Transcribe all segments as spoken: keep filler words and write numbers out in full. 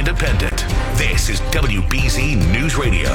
independent. This is W B Z News Radio.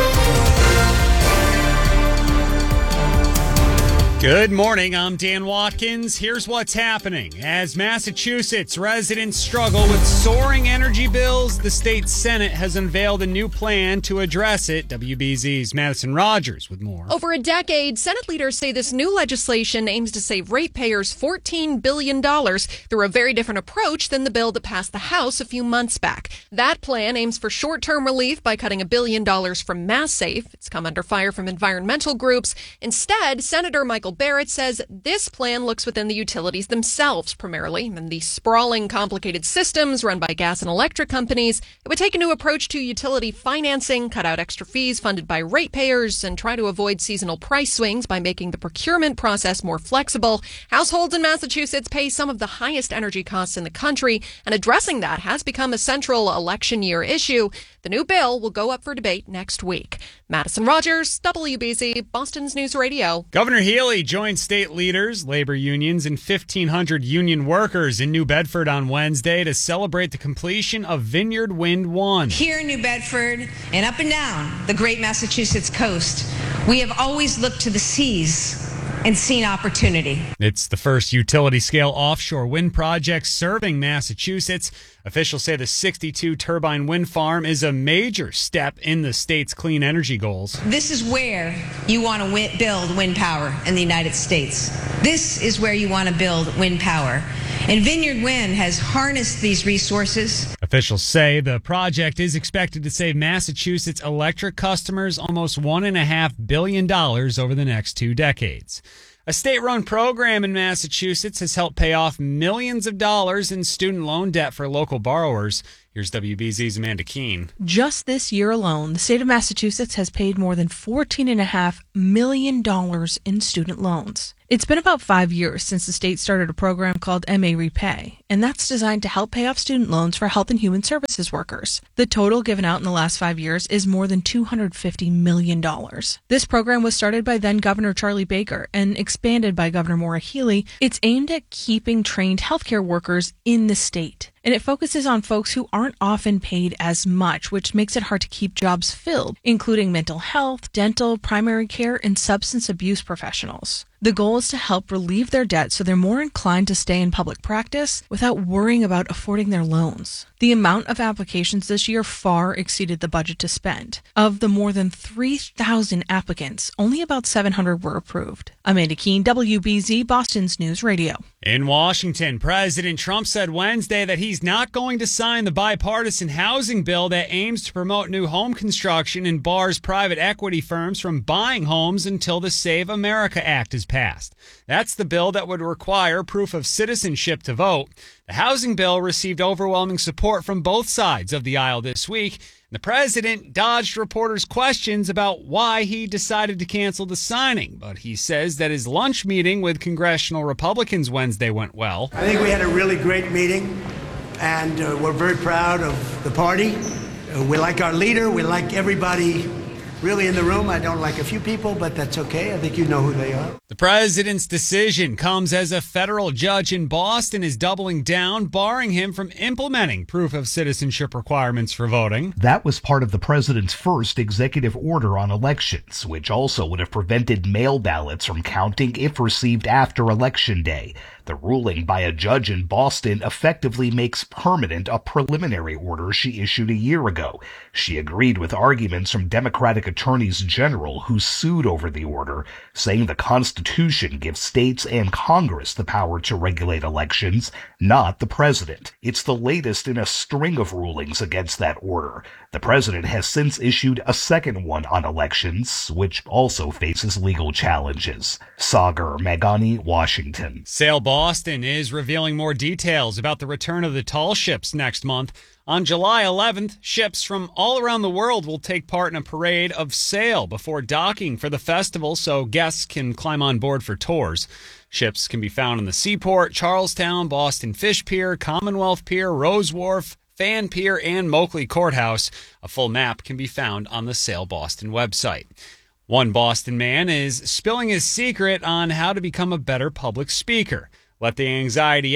Good morning, I'm Dan Watkins. Here's what's happening. As Massachusetts residents struggle with soaring energy bills, the state Senate has unveiled a new plan to address it. W B Z's Madison Rogers with more. Over a decade, Senate leaders say this new legislation aims to save ratepayers fourteen billion dollars through a very different approach than the bill that passed the House a few months back. That plan aims for short-term relief by cutting a billion dollars from MassSafe. It's come under fire from environmental groups. Instead, Senator Michael Barrett says this plan looks within the utilities themselves primarily, and the sprawling, complicated systems run by gas and electric companies. It would take a new approach to utility financing, cut out extra fees funded by ratepayers, and try to avoid seasonal price swings by making the procurement process more flexible. Households in Massachusetts pay some of the highest energy costs in the country, and addressing that has become a central election year issue. The new bill will go up for debate next week. Madison Rogers, W B Z, Boston's News Radio. Governor Healy joined state leaders, labor unions, and fifteen hundred union workers in New Bedford on Wednesday to celebrate the completion of Vineyard Wind one. Here in New Bedford and up and down the great Massachusetts coast, we have always looked to the seas and seen opportunity. It's the first utility-scale offshore wind project serving Massachusetts. Officials say the sixty-two turbine wind farm is a major step in the state's clean energy goals. This is where you want to win- build wind power in the United States. This is where you want to build wind power. And Vineyard Wind has harnessed these resources. Officials say the project is expected to save Massachusetts electric customers almost one point five billion dollars over the next two decades. A state-run program in Massachusetts has helped pay off millions of dollars in student loan debt for local borrowers. Here's W B Z's Amanda Keene. Just this year alone, the state of Massachusetts has paid more than fourteen point five million dollars in student loans. It's been about five years since the state started a program called M A Repay, and that's designed to help pay off student loans for health and human services workers. The total given out in the last five years is more than two hundred fifty million dollars. This program was started by then-Governor Charlie Baker and expanded by Governor Maura Healey. It's aimed at keeping trained healthcare workers in the state, and it focuses on folks who aren't often paid as much, which makes it hard to keep jobs filled, including mental health, dental, primary care, and substance abuse professionals. The goal is to help relieve their debt so they're more inclined to stay in public practice without worrying about affording their loans. The amount of applications this year far exceeded the budget to spend. Of the more than three thousand applicants, only about seven hundred were approved. Amanda Keene, W B Z, Boston's News Radio. In Washington, President Trump said Wednesday that he's not going to sign the bipartisan housing bill that aims to promote new home construction and bars private equity firms from buying homes until the Save America Act is passed. That's the bill that would require proof of citizenship to vote. The housing bill received overwhelming support from both sides of the aisle this week. The president dodged reporters' questions about why he decided to cancel the signing, but he says that his lunch meeting with congressional Republicans Wednesday went well. I think we had a really great meeting, and uh, we're very proud of the party. Uh, we like our leader. We like everybody really in the room. I don't like a few people, but that's okay. I think you know who they are. The president's decision comes as a federal judge in Boston is doubling down, barring him from implementing proof of citizenship requirements for voting. That was part of the president's first executive order on elections, which also would have prevented mail ballots from counting if received after Election Day. The ruling by a judge in Boston effectively makes permanent a preliminary order she issued a year ago. She agreed with arguments from Democratic attorneys general who sued over the order, saying the Constitution gives states and Congress the power to regulate elections, not the president. It's the latest in a string of rulings against that order. The president has since issued a second one on elections, which also faces legal challenges. Sagar Meghani, Washington. Sail Boston is revealing more details about the return of the tall ships next month. On July eleventh, ships from all around the world will take part in a parade of sail before docking for the festival so guests can climb on board for tours. Ships can be found in the Seaport, Charlestown, Boston Fish Pier, Commonwealth Pier, Rose Wharf, Fan Pier, and Moakley Courthouse. A full map can be found on the Sail Boston website. One Boston man is spilling his secret on how to become a better public speaker. Let the anxiety out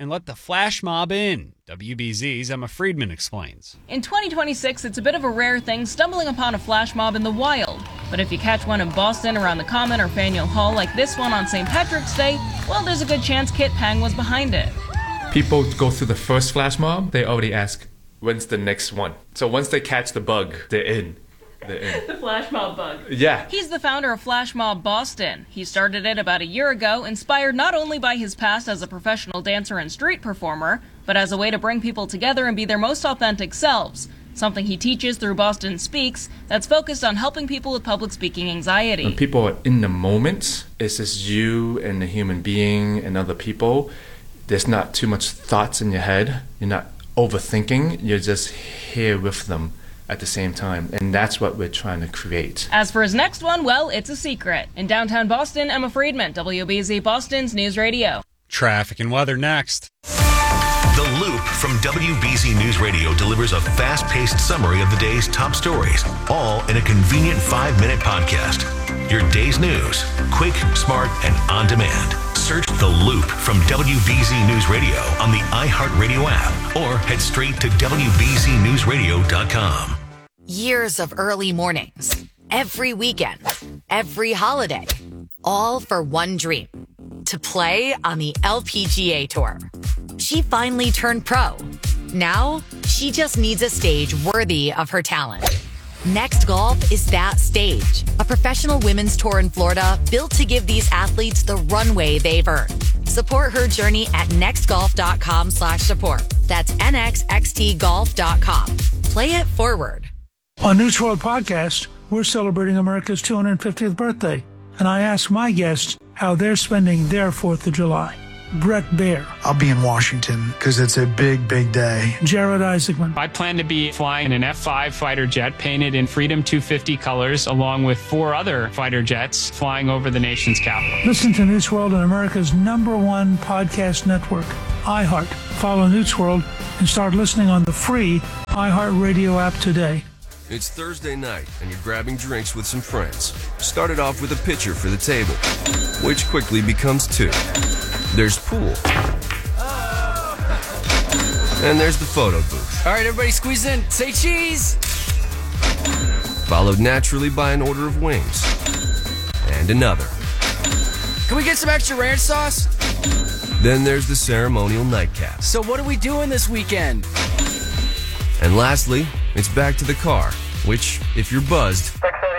and let the flash mob in. W B Z's Emma Friedman explains. In twenty twenty-six, it's a bit of a rare thing stumbling upon a flash mob in the wild. But if you catch one in Boston around the Common or Faneuil Hall like this one on Saint Patrick's Day, well, there's a good chance Kit Pang was behind it. People go through the first flash mob, they already ask, when's the next one? So once they catch the bug, they're in. They're in. The flash mob bug. Yeah. He's the founder of Flash Mob Boston. He started it about a year ago, inspired not only by his past as a professional dancer and street performer, but as a way to bring people together and be their most authentic selves. Something he teaches through Boston Speaks that's focused on helping people with public speaking anxiety. When people are in the moment, it's just you and the human being and other people. There's not too much thoughts in your head. You're not overthinking. You're just here with them at the same time, and that's what we're trying to create. As for his next one, well, it's a secret. In downtown Boston, Emma Friedman, W B Z Boston's News Radio. Traffic and weather next. The Loop from W B Z News Radio delivers a fast-paced summary of the day's top stories, all in a convenient five-minute podcast. Your day's news, quick, smart, and on demand. Search The Loop from W B Z News Radio on the iHeartRadio app or head straight to W B Z news radio dot com. Years of early mornings, every weekend, every holiday, all for one dream, to play on the L P G A Tour. She finally turned pro. Now, she just needs a stage worthy of her talent. Next Golf is that stage, a professional women's tour in Florida built to give these athletes the runway they've earned. Support her journey at nextgolf.com slash support. That's N X X T golf dot com. Play it forward. On News World Podcast, we're celebrating America's two hundred fiftieth birthday, and I ask my guests how they're spending their fourth of July. Brett Baer. I'll be in Washington because it's a big, big day. Jared Isaacman. I plan to be flying an F five fighter jet painted in Freedom two fifty colors, along with four other fighter jets flying over the nation's capital. Listen to News World on America's number one podcast network, iHeart. Follow News World and start listening on the free iHeartRadio app today. It's Thursday night, and you're grabbing drinks with some friends. Started off with a pitcher for the table, which quickly becomes two. There's pool. And there's the photo booth. All right, everybody squeeze in. Say cheese. Followed naturally by an order of wings. And another. Can we get some extra ranch sauce? Then there's the ceremonial nightcap. So what are we doing this weekend? And lastly, it's back to the car, which, if you're buzzed,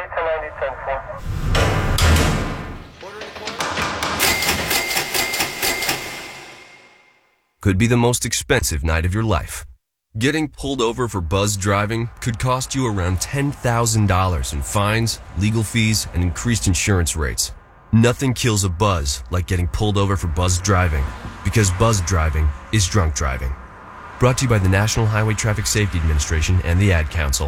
could be the most expensive night of your life. Getting pulled over for buzz driving could cost you around ten thousand dollars in fines, legal fees, and increased insurance rates. Nothing kills a buzz like getting pulled over for buzz driving, because buzz driving is drunk driving. Brought to you by the National Highway Traffic Safety Administration and the Ad Council.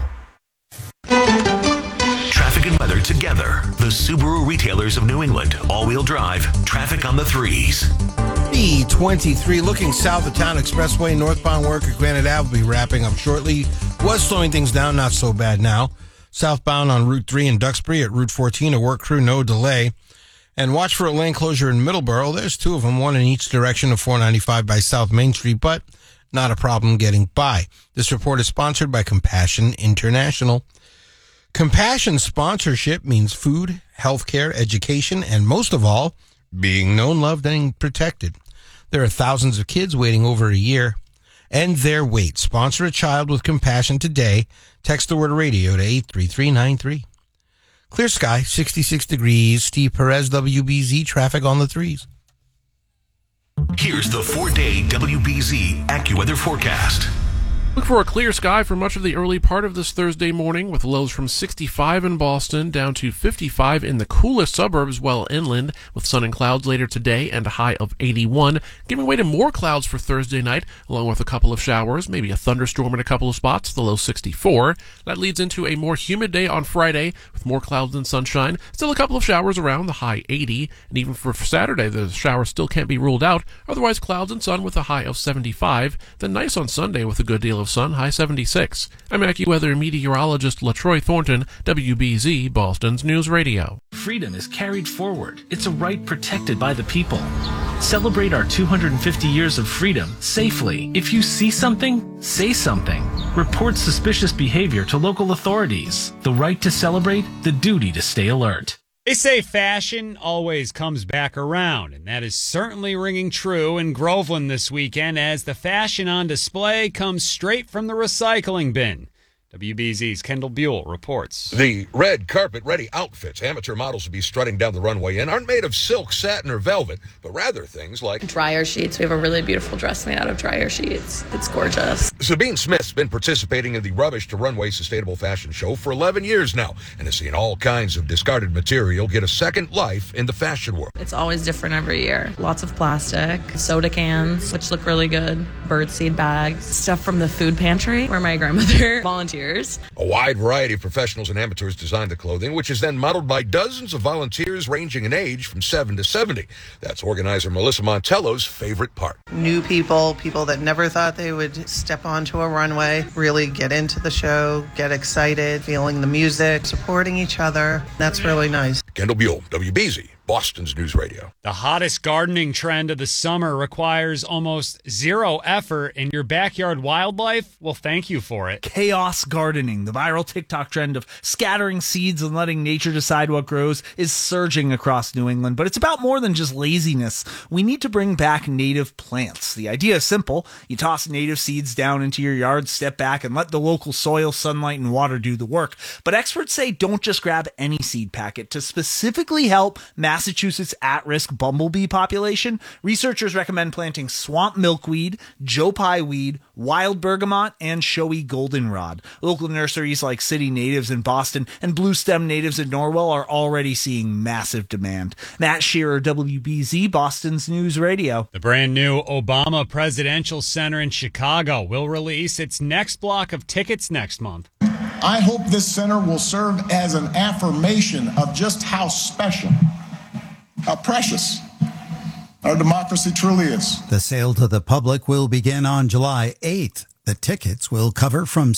Traffic and weather together. The Subaru retailers of New England. All-wheel drive. Traffic on the threes. B twenty-three looking south of Town Expressway. Northbound work at Granite Ave will be wrapping up shortly. Was slowing things down, not so bad now. Southbound on Route three in Duxbury at Route fourteen, a work crew, no delay. And watch for a lane closure in Middleborough. There's two of them, one in each direction of four ninety-five by South Main Street, but not a problem getting by. This report is sponsored by Compassion International. Compassion sponsorship means food, healthcare, education, and most of all, being known, loved, and protected. There are thousands of kids waiting over a year. End their wait. Sponsor a child with compassion today. Text the word radio to eight three three nine three. Clear sky, sixty-six degrees. Steve Perez, W B Z, traffic on the threes. Here's the four-day W B Z AccuWeather forecast. Look for a clear sky for much of the early part of this Thursday morning, with lows from sixty-five in Boston down to fifty-five in the coolest suburbs well inland, with sun and clouds later today and a high of eighty-one, giving way to more clouds for Thursday night, along with a couple of showers, maybe a thunderstorm in a couple of spots, the low sixty-four. That leads into a more humid day on Friday, with more clouds than sunshine, still a couple of showers around, the high eighty, and even for Saturday the showers still can't be ruled out, otherwise clouds and sun with a high of seventy-five, then nice on Sunday with a good deal of of sun, high seventy-six. I'm AccuWeather meteorologist LaTroy Thornton, W B Z, Boston's News Radio. Freedom is carried forward. It's a right protected by the people. Celebrate our two hundred fifty years of freedom safely. If you see something, say something. Report suspicious behavior to local authorities. The right to celebrate, the duty to stay alert. They say fashion always comes back around, and that is certainly ringing true in Groveland this weekend as the fashion on display comes straight from the recycling bin. W B Z's Kendall Buell reports. The red carpet-ready outfits amateur models will be strutting down the runway in aren't made of silk, satin, or velvet, but rather things like dryer sheets. We have a really beautiful dress made out of dryer sheets. It's gorgeous. Sabine Smith's been participating in the Rubbish to Runway Sustainable Fashion Show for eleven years now and has seen all kinds of discarded material get a second life in the fashion world. It's always different every year. Lots of plastic, soda cans, which look really good, birdseed bags, stuff from the food pantry where my grandmother volunteers. A wide variety of professionals and amateurs design the clothing, which is then modeled by dozens of volunteers ranging in age from seven to seventy. That's organizer Melissa Montello's favorite part. New people, people that never thought they would step onto a runway, really get into the show, get excited, feeling the music, supporting each other. That's really nice. Kendall Buell, W B Z, Boston's News Radio. The hottest gardening trend of the summer requires almost zero effort, and your backyard wildlife will thank you for it. Chaos gardening, the viral TikTok trend of scattering seeds and letting nature decide what grows, is surging across New England. But it's about more than just laziness. We need to bring back native plants. The idea is simple. You toss native seeds down into your yard, step back, and let the local soil, sunlight, and water do the work. But experts say don't just grab any seed packet. To specifically help Massachusetts at-risk bumblebee population, researchers recommend planting swamp milkweed, Joe Pye weed, wild bergamot, and showy goldenrod. Local nurseries like City Natives in Boston and Blue Stem Natives in Norwell are already seeing massive demand. Matt Shearer, W B Z, Boston's News Radio. The brand new Obama Presidential Center in Chicago will release its next block of tickets next month. I hope this center will serve as an affirmation of just how special, how precious our democracy truly is. The sale to the public will begin on July eighth. The tickets will cover from